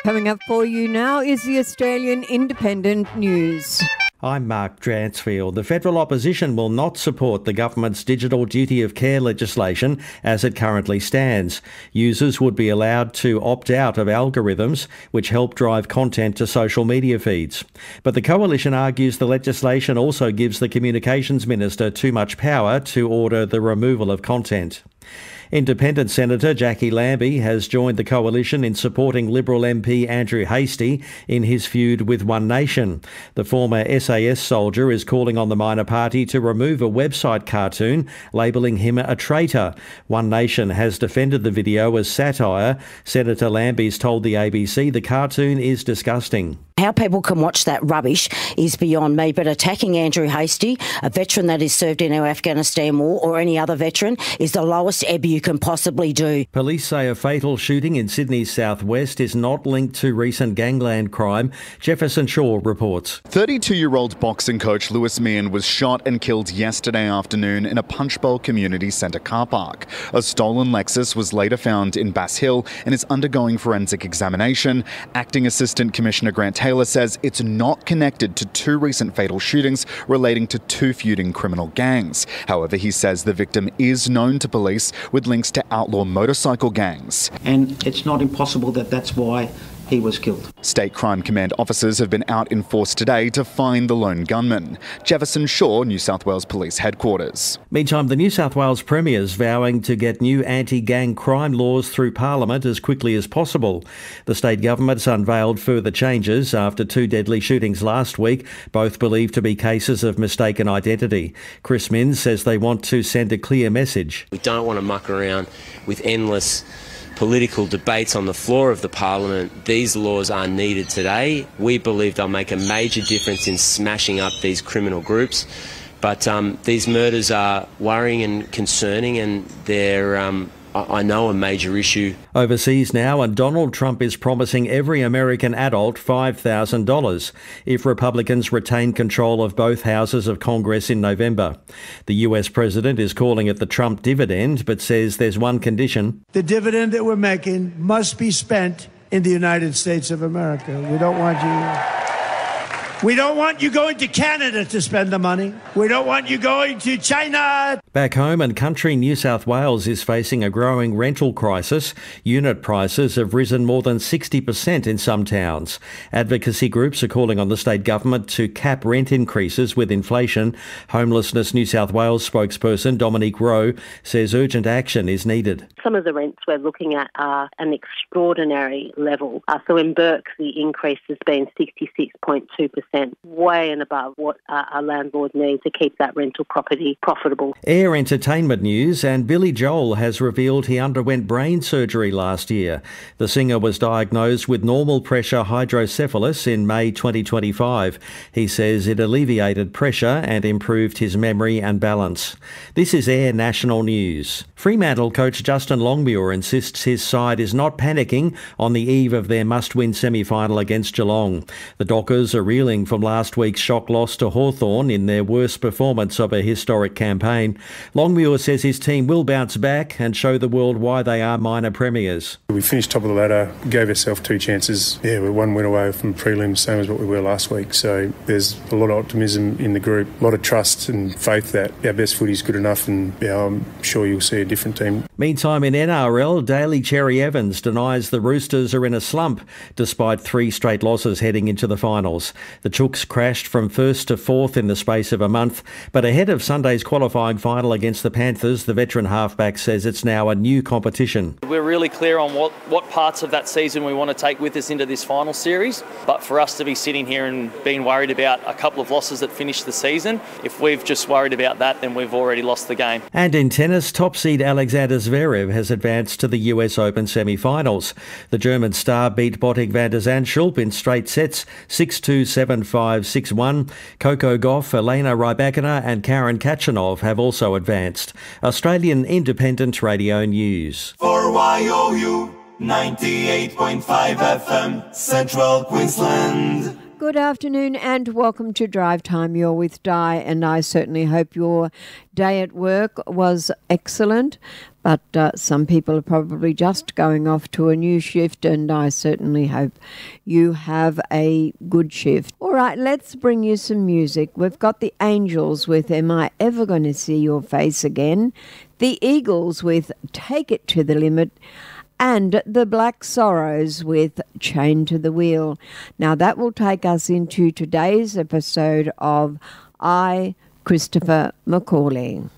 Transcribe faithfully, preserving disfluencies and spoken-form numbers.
Coming up for you now is the Australian Independent News. I'm Mark Dransfield. The federal opposition will not support the government's digital duty of care legislation as it currently stands. Users would be allowed to opt out of algorithms which help drive content to social media feeds. But the coalition argues the legislation also gives the communications minister too much power to order the removal of content. Independent Senator Jackie Lambie has joined the coalition in supporting Liberal M P Andrew Hastie in his feud with One Nation. The former S A S soldier is calling on the minor party to remove a website cartoon labelling him a traitor. One Nation has defended the video as satire. Senator Lambie's told the A B C the cartoon is disgusting. How people can watch that rubbish is beyond me, but attacking Andrew Hastie, a veteran that has served in our Afghanistan war, or any other veteran, is the lowest ebb you can possibly do. Police say a fatal shooting in Sydney's southwest is not linked to recent gangland crime. Jefferson Shaw reports. thirty-two-year-old boxing coach Lewis Meehan was shot and killed yesterday afternoon in a Punchbowl Community Centre car park. A stolen Lexus was later found in Bass Hill and is undergoing forensic examination. Acting Assistant Commissioner Grant Taylor says it's not connected to two recent fatal shootings relating to two feuding criminal gangs. However, he says the victim is known to police with links to outlaw motorcycle gangs. And it's not impossible that that's why he was killed. State Crime Command officers have been out in force today to find the lone gunman. Jefferson Shaw, New South Wales Police Headquarters. Meantime, the New South Wales Premier is vowing to get new anti-gang crime laws through Parliament as quickly as possible. The state government's unveiled further changes after two deadly shootings last week, both believed to be cases of mistaken identity. Chris Minns says they want to send a clear message. We don't want to muck around with endless political debates on the floor of the Parliament. These laws are needed today. We believe they'll make a major difference in smashing up these criminal groups. But um, these murders are worrying and concerning, and they're, um, I know, a major issue. Overseas now, and Donald Trump is promising every American adult five thousand dollars if Republicans retain control of both houses of Congress in November. The U S president is calling it the Trump dividend, but says there's one condition. The dividend that we're making must be spent in the United States of America. We don't want you... We don't want you going to Canada to spend the money. We don't want you going to China. Back home and country New South Wales is facing a growing rental crisis. Unit prices have risen more than sixty percent in some towns. Advocacy groups are calling on the state government to cap rent increases with inflation. Homelessness New South Wales spokesperson Dominique Rowe says urgent action is needed. Some of the rents we're looking at are an extraordinary level. Uh, so in Burke, the increase has been sixty-six point two percent, way and above what uh, our landlord needs to keep that rental property profitable. Air entertainment news, and Billy Joel has revealed he underwent brain surgery last year. The singer was diagnosed with normal pressure hydrocephalus in May twenty twenty-five. He says it alleviated pressure and improved his memory and balance. This is Air National News. Fremantle coach Justin Longmuir insists his side is not panicking on the eve of their must-win semi-final against Geelong. The Dockers are reeling from last week's shock loss to Hawthorn in their worst performance of a historic campaign. Longmuir says his team will bounce back and show the world why they are minor premiers. We finished top of the ladder, gave ourselves two chances. Yeah, we're one win away from prelim, same as what we were last week. So there's a lot of optimism in the group, a lot of trust and faith that our best footy is good enough, and yeah, I'm sure you'll see a different team. Meantime, in N R L, Daly Cherry Evans denies the Roosters are in a slump despite three straight losses heading into the finals. The Chooks crashed from first to fourth in the space of a month, but ahead of Sunday's qualifying final against the Panthers, the veteran halfback says it's now a new competition. We're really clear on what, what parts of that season we want to take with us into this final series, but for us to be sitting here and being worried about a couple of losses that finished the season, if we've just worried about that, then we've already lost the game. And in tennis, top seed Alexander Zverev has advanced to the U S Open semi-finals. The German star beat Botic van der Zandschulp in straight sets six two, seven five, six one. Coco Gauff, Elena Rybakina and Karen Khachanov have also advanced. Australian Independent Radio News. For Y O U ninety-eight point five F M, Central Queensland. Good afternoon and welcome to Drive Time. You're with Di, and I certainly hope your day at work was excellent. But uh, some people are probably just going off to a new shift, and I certainly hope you have a good shift. All right, let's bring you some music. We've got the Angels with Am I Ever Gonna See Your Face Again? The Eagles with Take It to the Limit, and the Black Sorrows with Chained to the Wheel. Now that will take us into today's episode of I, Christopher McCauley.